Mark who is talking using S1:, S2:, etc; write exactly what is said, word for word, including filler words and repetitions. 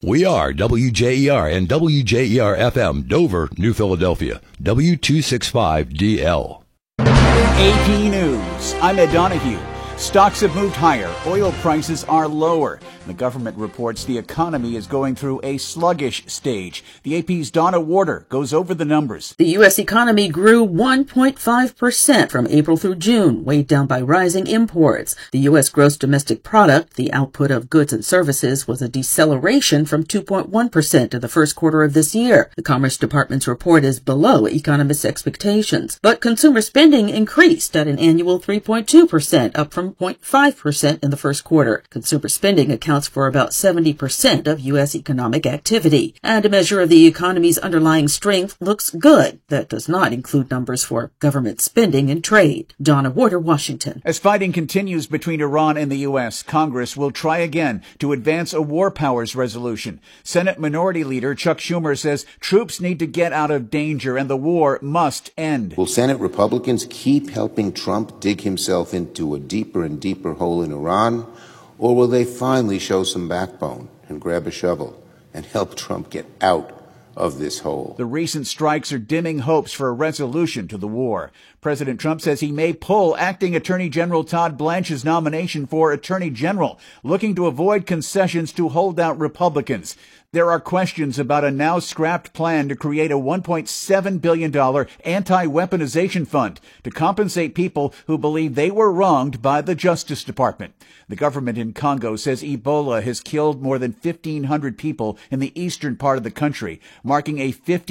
S1: We are W J E R and W J E R F M, Dover, New Philadelphia, W two sixty-five D L.
S2: A P News. I'm Ed Donahue. Stocks have moved higher. Oil prices are lower. The government reports the economy is going through a sluggish stage. The A P's Donna Warder goes over the numbers.
S3: The U S economy grew one point five percent from April through June, weighed down by rising imports. The U S gross domestic product, the output of goods and services, was a deceleration from two point one percent in the first quarter of this year. The Commerce Department's report is below economists' expectations. But consumer spending increased at an annual three point two percent, up from zero point five percent in the first quarter. Consumer spending accounts for about seventy percent of U S economic activity. And a measure of the economy's underlying strength looks good. That does not include numbers for government spending and trade. Donna Warder, Washington.
S2: As fighting continues between Iran and the U S, Congress will try again to advance a war powers resolution. Senate Minority Leader Chuck Schumer says troops need to get out of danger and the war must end.
S4: Will Senate Republicans keep helping Trump dig himself into a deeper and deeper hole in Iran? Or will they finally show some backbone and grab a shovel and help Trump get out of this hole?
S2: The recent strikes are dimming hopes for a resolution to the war. President Trump says he may pull acting Attorney General Todd Blanche's nomination for Attorney General, looking to avoid concessions to holdout Republicans. There are questions about a now scrapped plan to create a one point seven billion dollars anti-weaponization fund to compensate people who believe they were wronged by the Justice Department. The government in Congo says Ebola has killed more than fifteen hundred people in the eastern part of the country, marking a fifty